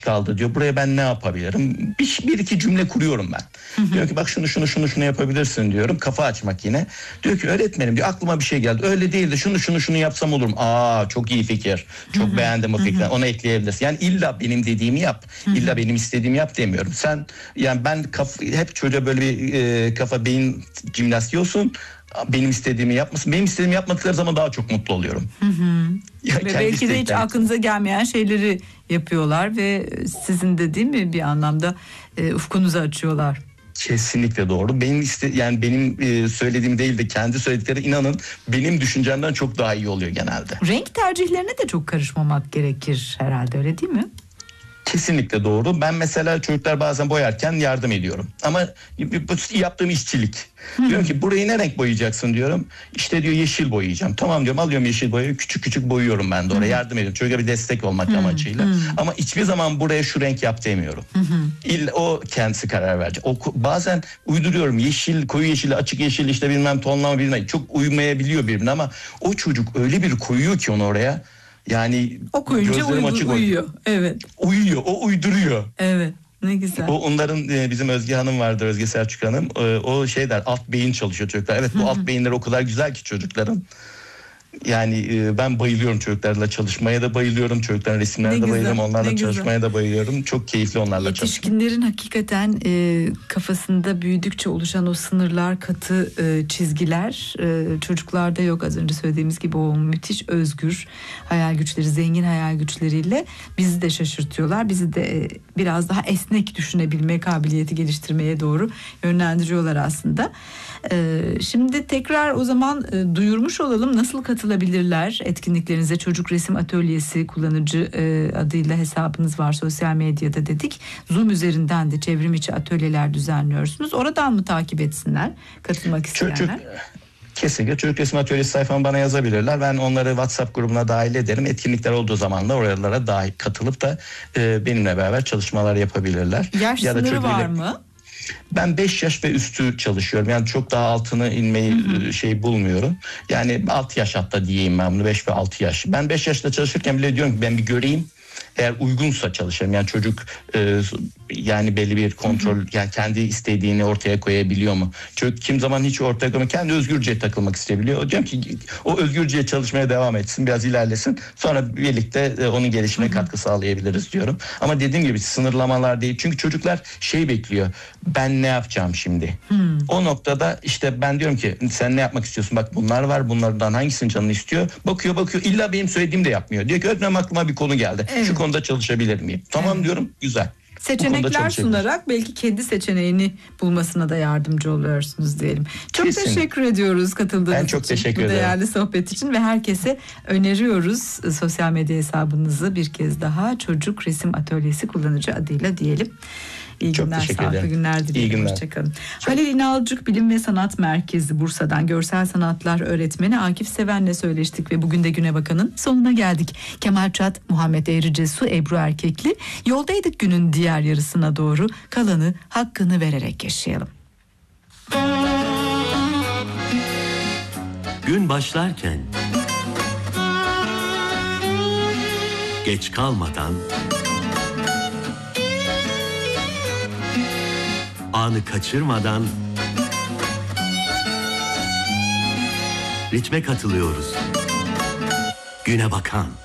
kaldı diyor. Buraya ben ne yapabilirim? Bir iki cümle kuruyorum ben. Diyor ki bak şunu yapabilirsin diyorum. Kafa açmak yine. Diyor ki öğretmenim diyor aklıma bir şey geldi. Öyle değil de şunu yapsam olur mu? Aa çok iyi fikir. Çok beğendim o fikri. Onu ekleyebilirsin. Yani illa benim dediğimi yap. İlla benim istediğimi yap demiyorum. Sen yani ben hep çocuğa böyle bir kafa beyin jimnastiği olsun. Benim istediğimi yapmasın. Benim istediğimi yapmadıkları zaman daha çok mutlu oluyorum. Ve belki de hiç aklınıza gelmeyen şeyleri yapıyorlar ve sizin de değil mi bir anlamda ufkunuzu açıyorlar. Kesinlikle doğru. Benim söylediğim değil de kendi söyledikleri inanın benim düşüncemden çok daha iyi oluyor genelde. Renk tercihlerine de çok karışmamak gerekir herhalde, öyle değil mi? Kesinlikle doğru. Ben mesela çocuklar bazen boyarken yardım ediyorum. Ama yaptığım işçilik. Diyorum ki burayı ne renk boyayacaksın diyorum. İşte diyor yeşil boyayacağım. Tamam diyorum, alıyorum yeşil boyayı, küçük boyuyorum ben de oraya. Yardım ediyorum. Çocuğa bir destek olmak amacıyla. Ama hiçbir zaman buraya şu renk yap demiyorum. O kendisi karar verecek. Bazen uyduruyorum. Yeşil, koyu yeşil, açık yeşil, işte bilmem tonlama bilmem. Çok uymayabiliyor birbirine ama o çocuk öyle bir koyuyor ki onu oraya. Yani o koyunca uyuyor. Evet. Uyuyor, o uyduruyor. Evet. Ne güzel. Onların bizim Özge Hanım vardır, Özge Selçuk Hanım. O şey der, alt beyin çalışıyor çocuklar. Evet, bu alt beyinler o kadar güzel ki çocukların. Yani ben bayılıyorum çocuklarla çalışmaya da bayılıyorum. Çocukların resimlerine de bayılıyorum. Onlarla çalışmaya da bayılıyorum. Çok keyifli onlarla çalışmak. Yetişkinlerin hakikaten kafasında büyüdükçe oluşan o sınırlar, katı çizgiler çocuklarda yok. Az önce söylediğimiz gibi o müthiş özgür hayal güçleri, zengin hayal güçleriyle bizi de şaşırtıyorlar. Bizi de biraz daha esnek düşünebilme kabiliyeti geliştirmeye doğru yönlendiriyorlar aslında. Şimdi tekrar o zaman duyurmuş olalım, nasıl katılabilirler etkinliklerinize? Çocuk Resim Atölyesi kullanıcı adıyla hesabınız var sosyal medyada dedik. Zoom üzerinden de çevrim içi atölyeler düzenliyorsunuz. Oradan mı takip etsinler katılmak isteyenler? Kesinlikle Çocuk Resim Atölyesi sayfamı bana yazabilirler. Ben onları WhatsApp grubuna dahil ederim. Etkinlikler olduğu zaman da oralara dahil katılıp da benimle beraber çalışmalar yapabilirler. Yaş sınırı var mı? Ben 5 yaş ve üstü çalışıyorum. Yani çok daha altını inmeyi bulmuyorum. Yani 6 yaş hatta diyeyim ben bunu, 5 ve 6 yaş. Ben 5 yaşta çalışırken bile diyorum ki ben bir göreyim. Eğer uygunsa çalışırım. Yani çocuk yani belli bir kontrol, yani kendi istediğini ortaya koyabiliyor mu? Çocuk kim zaman hiç ortaya koymuyor. Kendi özgürce takılmak isteyebiliyor. Diyorum ki o özgürce çalışmaya devam etsin. Biraz ilerlesin. Sonra birlikte onun gelişimine katkı sağlayabiliriz diyorum. Ama dediğim gibi sınırlamalar değil. Çünkü çocuklar bekliyor. Ben ne yapacağım şimdi? O noktada işte ben diyorum ki sen ne yapmak istiyorsun? Bak bunlar var. Bunlardan hangisinin canını istiyor? Bakıyor. İlla benim söylediğimi de yapmıyor. Diyor ki öğretmenim aklıma bir konu geldi. Evet. Şu konuda çalışabilir miyim? Tamam diyorum. Güzel. Seçenekler sunarak belki kendi seçeneğini bulmasına da yardımcı oluyorsunuz diyelim. Çok teşekkür ediyoruz katıldığınız için. Ben çok teşekkür ederim. Bu değerli sohbet için ve herkese öneriyoruz sosyal medya hesabınızı bir kez daha Çocuk Resim Atölyesi kullanıcı adıyla diyelim. İyi çok günler, teşekkür ederim. sağlıklı günler dilerim. Hoşçakalın. Halil İnalcık Bilim ve Sanat Merkezi Bursa'dan görsel sanatlar öğretmeni Akif Seven'le söyleştik ve bugün de Güne Bakan'ın sonuna geldik. Kemal Çat, Muhammed Eğricesu, Ebru Erkekli. Yoldaydık günün diğer yarısına doğru. Kalanı hakkını vererek yaşayalım. Gün başlarken geç kalmadan, anı kaçırmadan ritme katılıyoruz. Güne Bakan.